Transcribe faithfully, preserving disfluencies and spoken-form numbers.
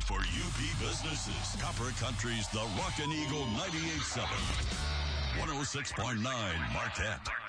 for U P businesses. Copper Country's The Rockin' Eagle ninety-eight point seven. one oh six point nine Marquette.